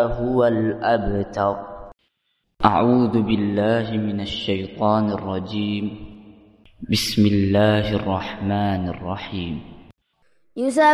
هو الأبتر. أعوذ بالله من الشيطان الرجيم. بسم الله الرحمن الرحيم.